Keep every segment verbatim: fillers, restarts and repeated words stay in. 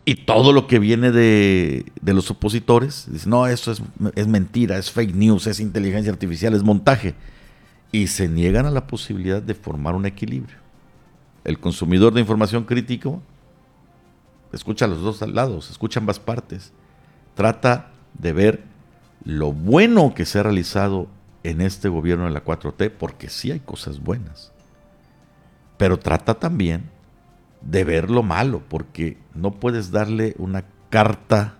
Y todo lo que viene de, de los opositores, dice, no, eso es, es mentira, es fake news, es inteligencia artificial, es montaje. Y se niegan a la posibilidad de formar un equilibrio. El consumidor de información crítico escucha a los dos lados, escucha ambas partes. Trata de ver lo bueno que se ha realizado en este gobierno de la cuatro T, porque sí hay cosas buenas. Pero trata también de ver lo malo, porque no puedes darle una carta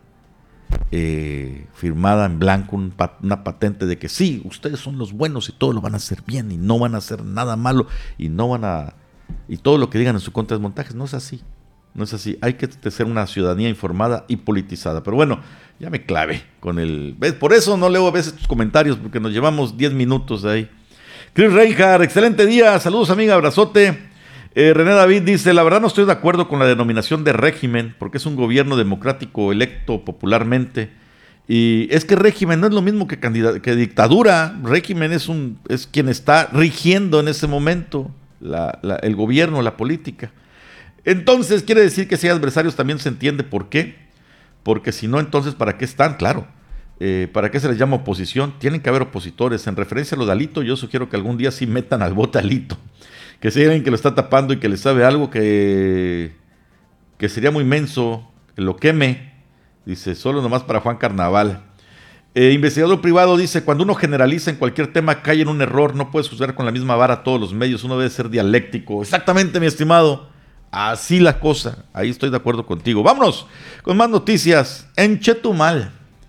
eh, firmada en blanco, un pat- una patente de que sí, ustedes son los buenos y todo lo van a hacer bien y no van a hacer nada malo y no van a y todo lo que digan en su contra es montajes. No es así, no es así. Hay que ser una ciudadanía informada y politizada. Pero bueno, ya me clavé con el... ¿Ves? Por eso no leo a veces tus comentarios, porque nos llevamos diez minutos de ahí. Chris Reinhardt, excelente día, saludos amiga, abrazote. Eh, René David dice, la verdad no estoy de acuerdo con la denominación de régimen, porque es un gobierno democrático electo popularmente, y es que régimen no es lo mismo que, candida- que dictadura. Régimen es, un, es quien está rigiendo en ese momento la, la, el gobierno, la política. Entonces quiere decir que si hay adversarios también se entiende por qué, porque si no, entonces ¿para qué están? Claro. Eh, ¿Para qué se les llama oposición? Tienen que haber opositores. En referencia a lo de Alito, yo sugiero que algún día sí metan al bote a Alito, que si hay alguien que lo está tapando y que le sabe algo que, que sería muy menso, que lo queme. Dice, solo nomás para Juan Carnaval. Eh, investigador privado dice, cuando uno generaliza en cualquier tema cae en un error, no puedes juzgar con la misma vara a todos los medios, uno debe ser dialéctico. Exactamente, mi estimado. Así la cosa. Ahí estoy de acuerdo contigo. Vámonos con más noticias. En Chetumal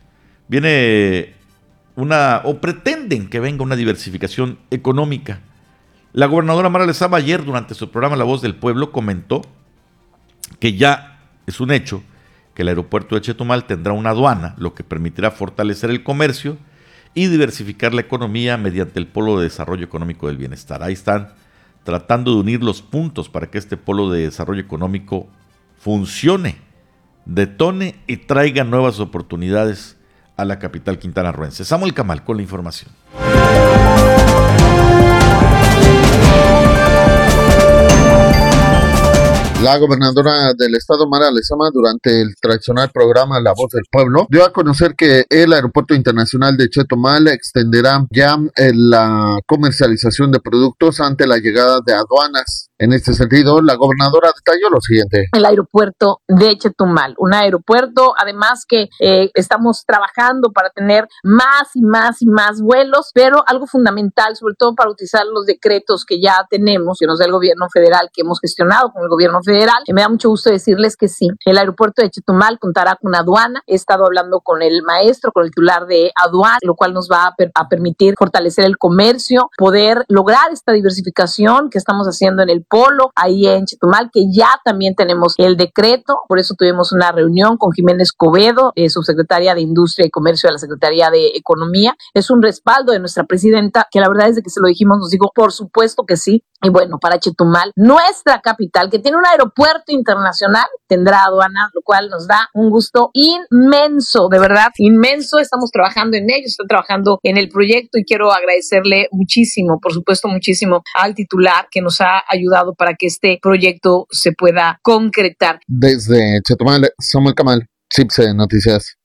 viene una, o pretenden que venga una diversificación económica. La gobernadora Mara Lezama ayer durante su programa La Voz del Pueblo comentó que ya es un hecho que el aeropuerto de Chetumal tendrá una aduana, lo que permitirá fortalecer el comercio y diversificar la economía mediante el Polo de Desarrollo Económico del Bienestar. Ahí están tratando de unir los puntos para que este Polo de Desarrollo Económico funcione, detone y traiga nuevas oportunidades a la capital quintanarroense. Samuel Camal con la información. La gobernadora del estado, Mara Lezama, durante el tradicional programa La Voz del Pueblo, dio a conocer que el Aeropuerto Internacional de Chetumal extenderá ya la comercialización de productos ante la llegada de aduanas. En este sentido, la gobernadora detalló lo siguiente. El aeropuerto de Chetumal, un aeropuerto además que eh, estamos trabajando para tener más y más y más vuelos, pero algo fundamental, sobre todo para utilizar los decretos que ya tenemos, que nos da el gobierno federal, que hemos gestionado con el gobierno federal. Me da mucho gusto decirles que sí, el aeropuerto de Chetumal contará con aduana. He estado hablando con el maestro, con el titular de aduana, lo cual nos va a, per- a permitir fortalecer el comercio, poder lograr esta diversificación que estamos haciendo en el polo, ahí en Chetumal, que ya también tenemos el decreto. Por eso tuvimos una reunión con Jiménez Cobedo, eh, subsecretaria de Industria y Comercio de la Secretaría de Economía. Es un respaldo de nuestra presidenta, que la verdad es de que se lo dijimos, nos dijo, por supuesto que sí. Y bueno, para Chetumal, nuestra capital, que tiene un aeropuerto internacional, tendrá aduana, lo cual nos da un gusto inmenso, de verdad, inmenso. Estamos trabajando en ello, estoy trabajando en el proyecto y quiero agradecerle muchísimo, por supuesto, muchísimo al titular que nos ha ayudado para que este proyecto se pueda concretar. Desde Chetumal, Samuel Camal, C I P S E Noticias.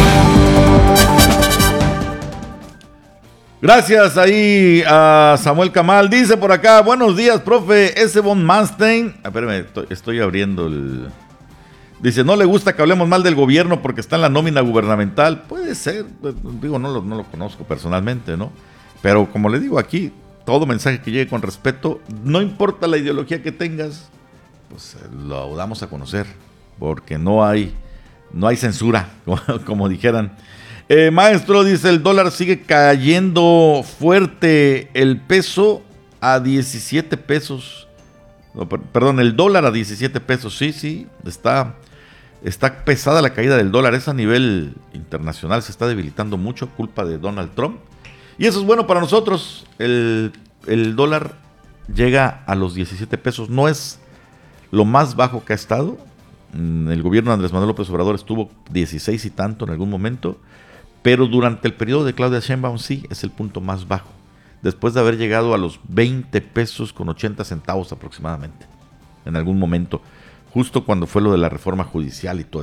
Gracias ahí a Samuel Camal. Dice por acá, buenos días, profe, ese von Manstein. Ah, espérame, estoy, estoy abriendo el... Dice, no le gusta que hablemos mal del gobierno porque está en la nómina gubernamental. Puede ser, digo, no lo, no lo conozco personalmente, ¿no? Pero como le digo aquí, todo mensaje que llegue con respeto, no importa la ideología que tengas, pues lo damos a conocer, porque no hay, no hay censura, como, como dijeran. Eh, maestro, dice, el dólar sigue cayendo fuerte, el peso a diecisiete pesos, no, per, perdón, el dólar a diecisiete pesos, sí, sí, está, está pesada la caída del dólar, es a nivel internacional, se está debilitando mucho, culpa de Donald Trump, y eso es bueno para nosotros, el, el dólar llega a los diecisiete pesos, no es lo más bajo que ha estado, el gobierno de Andrés Manuel López Obrador estuvo dieciséis y tanto en algún momento, pero durante el periodo de Claudia Sheinbaum sí es el punto más bajo, después de haber llegado a los veinte pesos con ochenta centavos aproximadamente, en algún momento, justo cuando fue lo de la reforma judicial y todo